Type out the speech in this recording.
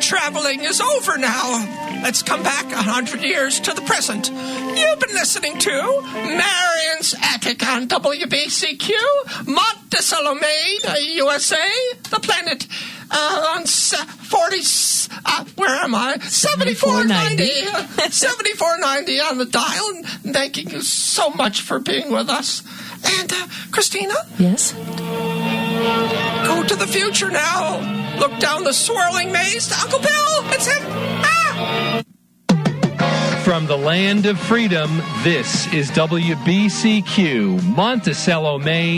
traveling is over now. Let's come back 100 years to the present. You've been listening to Marion's Attic on WBCQ, Monticello, Maine, USA, the planet on 7490. 7490 on the dial. And thanking you so much for being with us. And, Christina? Yes? Go to the future now. Look down the swirling maze to Uncle Bill. It's him. Ah! From the land of freedom, this is WBCQ, Monticello, Maine.